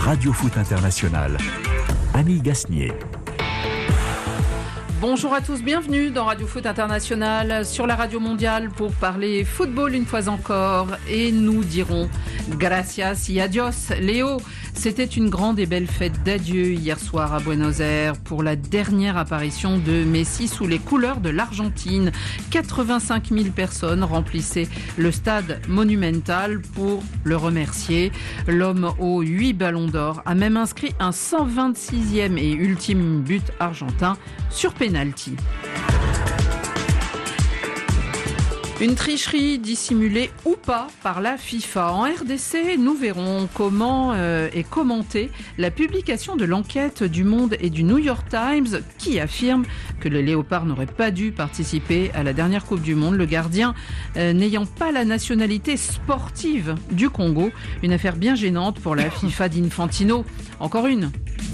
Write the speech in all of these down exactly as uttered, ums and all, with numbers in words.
Radio Foot International. Annie Gasnier. Bonjour à tous, bienvenue dans Radio Foot International sur la radio mondiale pour parler football une fois encore et nous dirons gracias y adios. Léo, c'était une grande et belle fête d'adieu hier soir à Buenos Aires pour la dernière apparition de Messi sous les couleurs de l'Argentine. quatre-vingt-cinq mille personnes remplissaient le stade Monumental pour le remercier. L'homme aux huit ballons d'or a même inscrit un cent vingt-sixième et ultime but argentin sur penalty. Une tricherie dissimulée ou pas par la FIFA. En R D C, nous verrons comment euh, est commentée la publication de l'enquête du Monde et du New York Times qui affirme que le Léopard n'aurait pas dû participer à la dernière Coupe du Monde, le gardien euh, n'ayant pas la nationalité sportive du Congo. Une affaire bien gênante pour la FIFA d'Infantino. Encore une.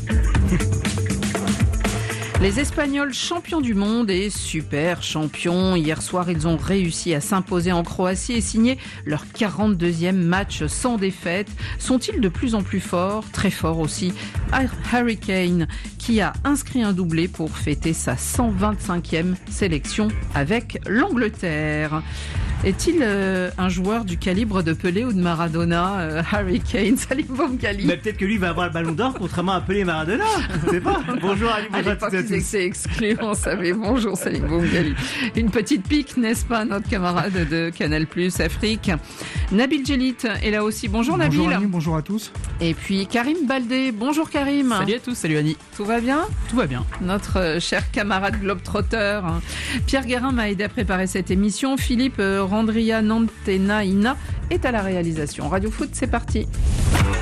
Les Espagnols champions du monde et super champions. Hier soir, ils ont réussi à s'imposer en Croatie et signer leur quarante-deuxième match sans défaite. Sont-ils de plus en plus forts? Très forts aussi. Harry Kane, qui a inscrit un doublé pour fêter sa cent vingt-cinquième sélection avec l'Angleterre. Est-il euh, un joueur du calibre de Pelé ou de Maradona, euh, Harry Kane? Salim Boumgali. Mais peut-être que lui va avoir le ballon d'or, contrairement à Pelé et Maradona. Je sais pas. Bonjour Ali, bonjour à toutes et à tous. C'est exclu, on savait. Bonjour Salim Boumgali. Une petite pique, n'est-ce pas, notre camarade de Canal plus, Afrique. Nabil Djellit est là aussi. Bonjour, bonjour Nabil. Bonjour Annie, bonjour à tous. Et puis Karim Baldé. Bonjour Karim. Salut à tous, salut Annie. Tout va bien? Tout va bien. Notre euh, cher camarade globetrotter. Pierre Guérin m'a aidé à préparer cette émission. Philippe euh, Randria Nantenaina est à la réalisation. Radio Foot, c'est parti.